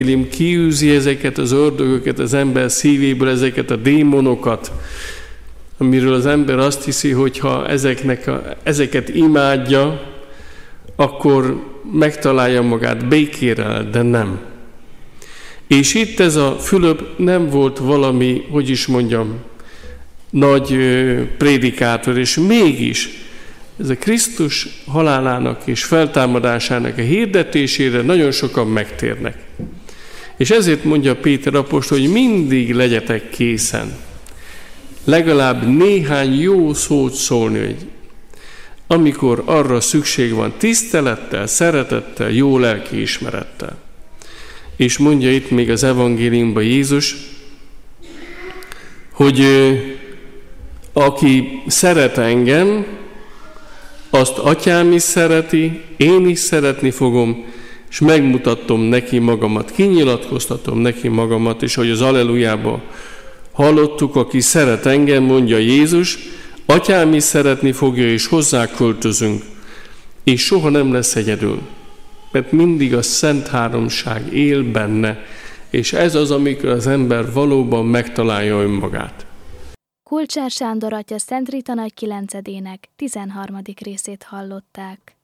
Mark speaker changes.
Speaker 1: kiűzi ezeket az ördögöket az ember szívéből, ezeket a démonokat, amiről az ember azt hiszi, hogy ha ezeket imádja, akkor megtalálja magát békére, de nem. És itt ez a Fülöp nem volt valami, nagy prédikátor, és mégis ez a Krisztus halálának és feltámadásának a hirdetésére nagyon sokan megtérnek. És ezért mondja Péter apostol, hogy mindig legyetek készen. Legalább néhány jó szót szólni, hogy amikor arra szükség van, tisztelettel, szeretettel, jó lelkiismerettel. És mondja itt még az evangéliumban Jézus, hogy aki szeret engem, azt atyám is szereti, én is szeretni fogom, és megmutatom neki magamat, kinyilatkoztatom neki magamat, és hogy az Allelujában hallottuk, aki szeret engem, mondja Jézus, atyám is szeretni fogja, és hozzá költözünk, és soha nem lesz egyedül, mert mindig a Szent Háromság él benne, és ez az, amikor az ember valóban megtalálja önmagát.
Speaker 2: Kulcsár Sándor atya Szent Rita Nagy Kilencedének 13. részét hallották.